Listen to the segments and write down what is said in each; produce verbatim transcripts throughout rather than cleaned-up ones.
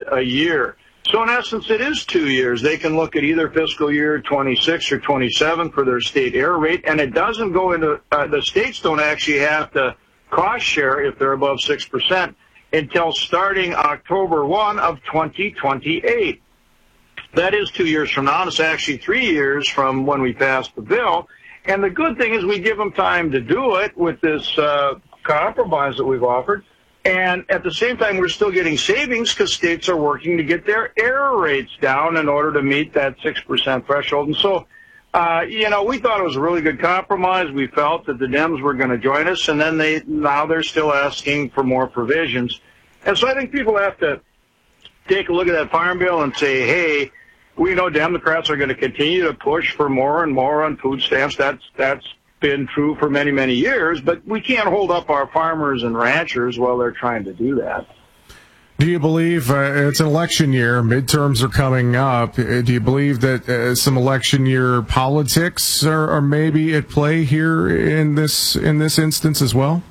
a year. So in essence, it is two years. They can look at either fiscal year twenty-six or twenty-seven for their state error rate, and it doesn't go into uh, the states don't actually have to cost share if they're above six percent until starting October first of twenty twenty-eight. That is two years from now. It's actually three years from when we passed the bill. And the good thing is we give them time to do it with this uh, compromise that we've offered. And at the same time, we're still getting savings because states are working to get their error rates down in order to meet that six percent threshold. And so, uh, you know, we thought it was a really good compromise. We felt that the Dems were going to join us, and then they now they're still asking for more provisions. And so I think people have to take a look at that farm bill and say, hey, we know Democrats are going to continue to push for more and more on food stamps. That's that's been true for many, many years, but we can't hold up our farmers and ranchers while they're trying to do that. Do you believe uh, it's an election year, midterms are coming up, do you believe that uh, some election year politics are, are maybe at play here in this in this instance as well?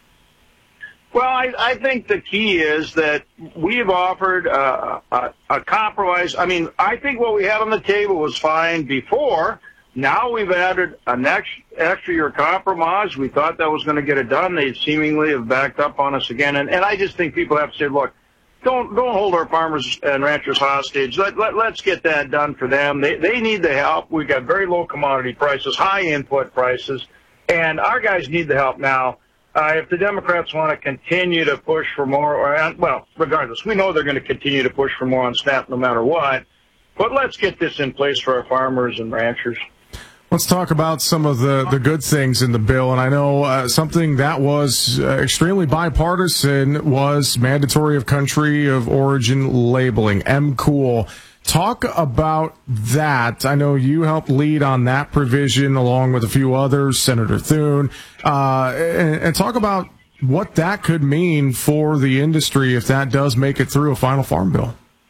Well, I, I think the key is that we've offered uh, a, a compromise. I mean, I think what we had on the table was fine before. Now we've added an extra, extra year compromise. We thought that was going to get it done. They seemingly have backed up on us again. And, and I just think people have to say, look, don't don't hold our farmers and ranchers hostage. Let, let, let's get that done for them. They, they need the help. We've got very low commodity prices, high input prices, and our guys need the help now. Uh, if the Democrats want to continue to push for more, or well, regardless, we know they're going to continue to push for more on SNAP no matter what. But let's get this in place for our farmers and ranchers. Let's talk about some of the, the good things in the bill. And I know uh, something that was uh, extremely bipartisan was mandatory of country of origin labeling, M COOL. Talk about that. I know you helped lead on that provision along with a few others, Senator Thune, uh, and, and talk about what that could mean for the industry if that does make it through a final farm bill.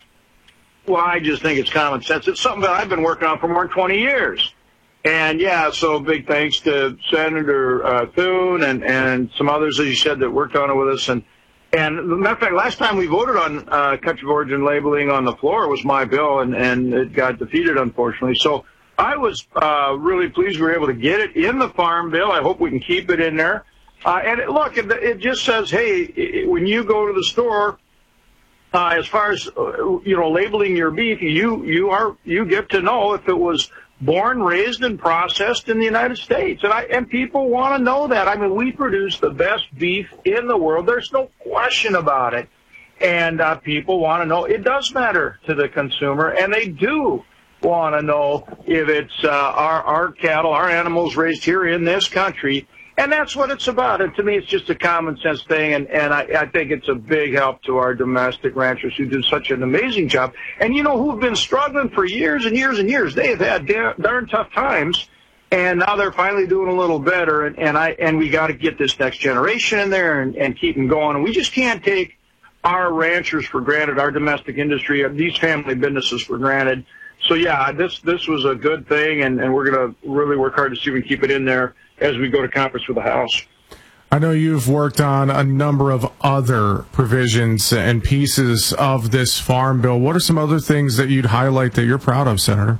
Well, I just think it's common sense. It's something that I've been working on for more than twenty years. And, yeah, so big thanks to Senator uh, Thune and, and some others, as you said, that worked on it with us. And, and as a matter of fact, last time we voted on uh, country of origin labeling on the floor was my bill, and, and it got defeated, unfortunately. So I was uh, really pleased we were able to get it in the farm bill. I hope we can keep it in there. Uh, and, it, look, it, it just says, hey, it, when you go to the store, uh, as far as, uh, you know, labeling your beef, you, you, are, you get to know if it was born, raised, and processed in the United States. And I and people want to know that. I mean, we produce the best beef in the world. There's no question about it. And uh, people want to know. It does matter to the consumer, and they do want to know if it's uh, our, our cattle, our animals raised here in this country. And that's what it's about. And to me, it's just a common sense thing. And, and I, I think it's a big help to our domestic ranchers who do such an amazing job. And, you know, who've been struggling for years and years and years. They have had darn, darn tough times. And now they're finally doing a little better. And, and I and we got to get this next generation in there and, and keep them going. And we just can't take our ranchers for granted, our domestic industry, these family businesses for granted. So, yeah, this this was a good thing. And, and we're going to really work hard to see if we can keep it in there as we go to conference with the House. I know you've worked on a number of other provisions and pieces of this farm bill. What are some other things that you'd highlight that you're proud of, Senator?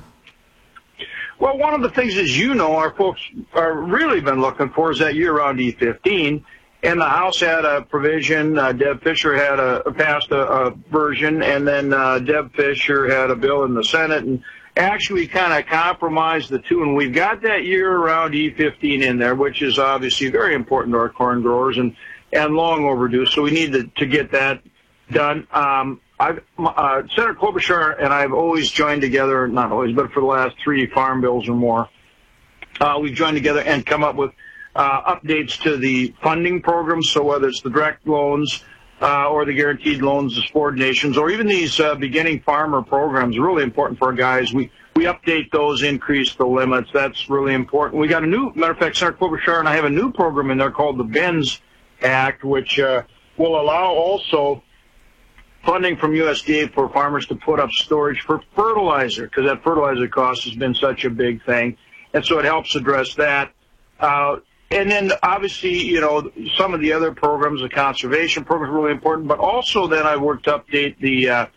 Well, one of the things, as you know, our folks are really been looking for is that year-round E fifteen. And the House had a provision. Uh, Deb Fischer had a passed a, a version, and then uh, Deb Fischer had a bill in the Senate. And actually, we kind of compromised the two, and we've got that year-round E fifteen in there, which is obviously very important to our corn growers and, and long overdue. So we need to, to get that done. Um, I've, uh, Senator Klobuchar and I have always joined together, not always, but for the last three farm bills or more, uh, we've joined together and come up with uh, updates to the funding programs. So whether it's the direct loans, Uh, or the guaranteed loans to subordinate nations, or even these uh, beginning farmer programs, really important for our guys. We we update those, increase the limits. That's really important. We got a new, matter of fact, Senator Klobuchar and I have a new program in there called the BENS Act, which uh, will allow also funding from U S D A for farmers to put up storage for fertilizer, because that fertilizer cost has been such a big thing. And so it helps address that. Uh, And then, obviously, you know, some of the other programs, the conservation program is really important, but also then I worked to update the uh,